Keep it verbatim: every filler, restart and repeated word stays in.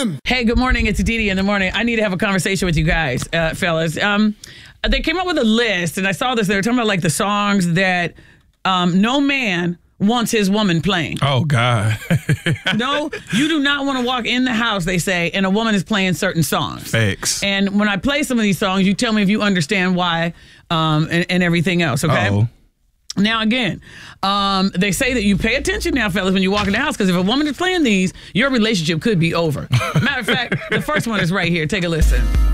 him. Hey, good morning. It's Didi in the morning. I need to have a conversation with you guys, uh, fellas. Um, they came up with a list, and I saw this. They were talking about like the songs that um, no man wants his woman playing. Oh, God. No, you do not want to walk in the house, they say, and a woman is playing certain songs. Facts. And when I play some of these songs, you tell me if you understand why um, and, and everything else, okay? Uh-oh. Now, again, um, they say that you pay attention now, fellas, when you walk in the house, because if a woman is playing these, your relationship could be over. Matter of fact, the first one is right here. Take a listen.